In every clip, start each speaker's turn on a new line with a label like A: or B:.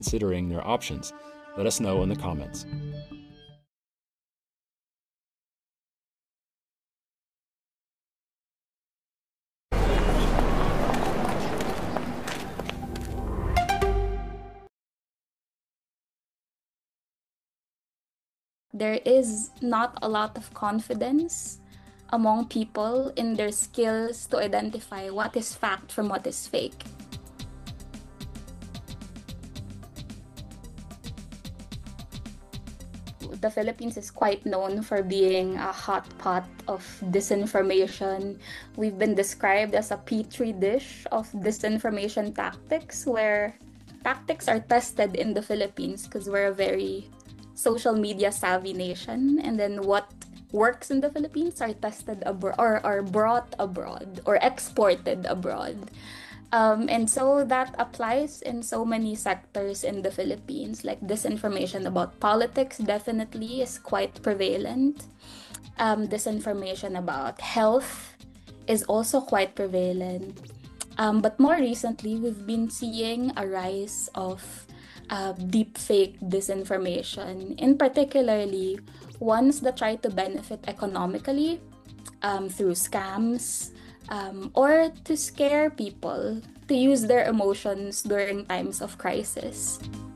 A: considering their options? Let us know in the comments.
B: There is not a lot of confidence among people in their skills to identify what is fact from what is fake. The Philippines is quite known for being a hot pot of disinformation. We've been described as a petri dish of disinformation tactics, where tactics are tested in the Philippines because we're a very social media savvy nation, and then what works in the Philippines are tested abroad or are brought abroad or exported abroad. And so that applies in so many sectors in the Philippines, like disinformation about politics definitely is quite prevalent. Disinformation about health is also quite prevalent. But more recently, we've been seeing a rise of deepfake disinformation, in particularly ones that try to benefit economically through scams, or to scare people, to use their emotions during times of crisis.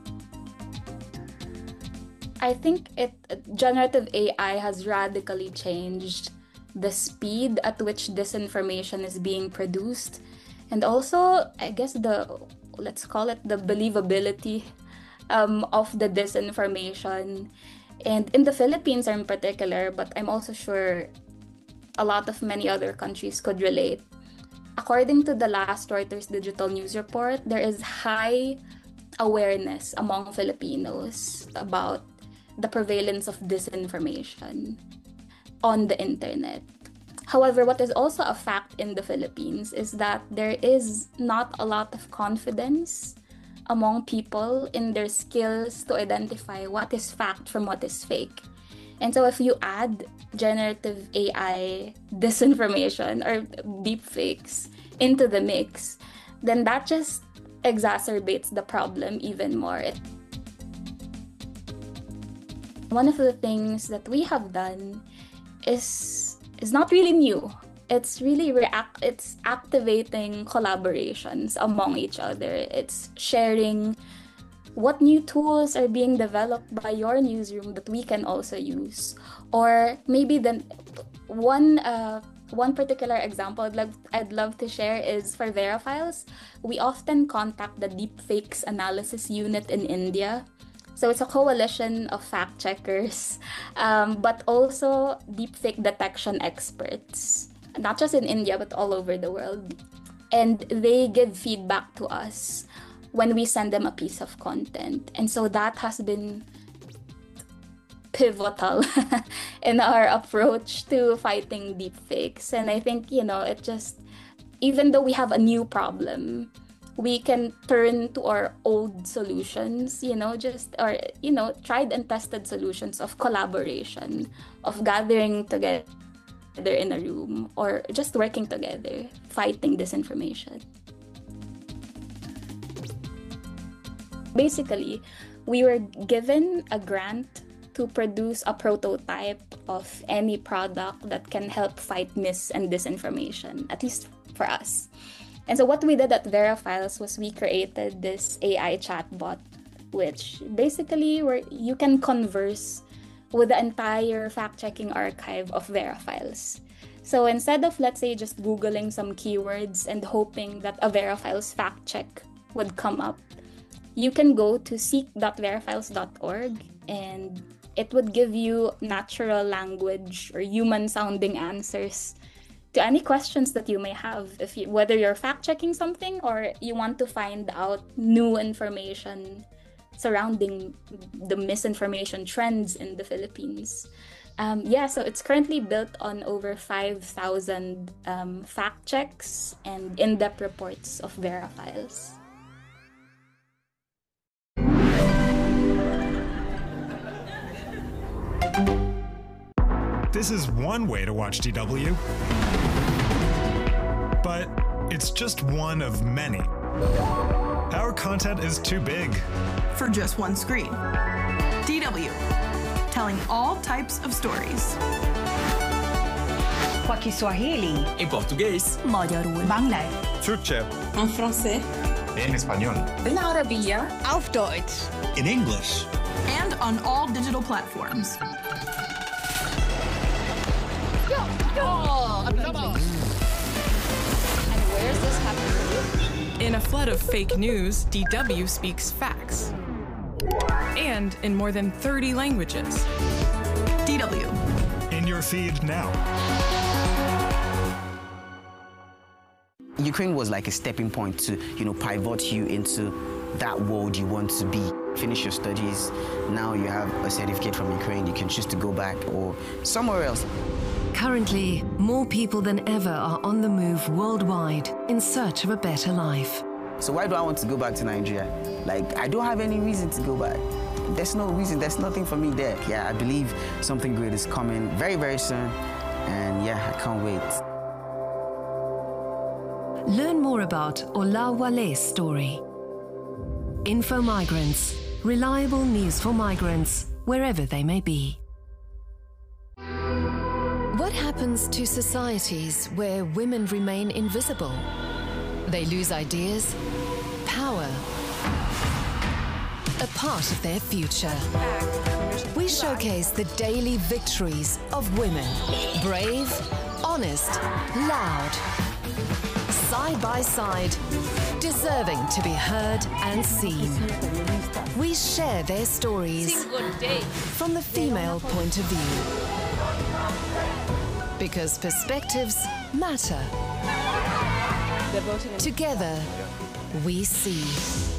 B: I think generative AI has radically changed the speed at which disinformation is being produced, and also, I guess, let's call it the believability of the disinformation. And in the Philippines in particular, but I'm also sure a lot of many other countries could relate. According to the last Reuters Digital News report, there is high awareness among Filipinos about the prevalence of disinformation on the internet. However, what is also a fact in the Philippines is that there is not a lot of confidence among people in their skills to identify what is fact from what is fake. And so if you add generative AI disinformation or deepfakes into the mix, then that just exacerbates the problem even more. One of the things that we have done is not really new. It's really it's activating collaborations among each other. It's sharing what new tools are being developed by your newsroom that we can also use. Or maybe then one particular example I'd love to share is for VeriFiles. We often contact the Deepfakes Analysis Unit in India. So it's a coalition of fact checkers, but also deepfake detection experts, not just in India, but all over the world. And they give feedback to us when we send them a piece of content. And so that has been pivotal in our approach to fighting deepfakes. And I think, it just, even though we have a new problem, we can turn to our old solutions, tried and tested solutions of collaboration, of gathering together in a room, or just working together, fighting disinformation. Basically, we were given a grant to produce a prototype of any product that can help fight mis and disinformation, at least for us. And so what we did at VeriFiles was we created this AI chatbot, which basically where you can converse with the entire fact-checking archive of VeriFiles. So instead of, let's say, just Googling some keywords and hoping that a VeriFiles fact check would come up, you can go to seek.verifiles.org and it would give you natural language or human-sounding answers to any questions that you may have, whether you're fact-checking something or you want to find out new information surrounding the misinformation trends in the Philippines. So it's currently built on over 5,000 fact checks and in-depth reports of VeriFiles.
C: This is one way to watch DW, but it's just one of many. Our content is too big
D: for just one screen. DW, telling all types of stories.
E: Kwa Kiswahili,
F: en portugués,
D: magyarul, Bangla,
C: Türkçe,
G: en français,
C: en español,
G: بالعربية,
E: auf Deutsch,
F: in English,
D: and on all digital platforms.
B: And where is this happening?
H: In a flood of fake news, DW speaks facts. And in more than 30 languages.
D: DW.
C: in your feed now.
I: Ukraine was like a stepping point to, pivot you into that world you want to be. Finish your studies, now you have a certificate from Ukraine, you can choose to go back or somewhere else.
J: Currently, more people than ever are on the move worldwide in search of a better life.
I: So why do I want to go back to Nigeria? Like, I don't have any reason to go back. There's no reason, there's nothing for me there. Yeah, I believe something great is coming very, very soon. And yeah, I can't wait.
J: Learn more about Olawale's story. Info Migrants, reliable news for migrants, wherever they may be. What happens to societies where women remain invisible? They lose ideas, power, a part of their future. We showcase the daily victories of women. Brave, honest, loud. Side by side, deserving to be heard and seen. We share their stories from the female point of view. Because perspectives matter. Together, we see.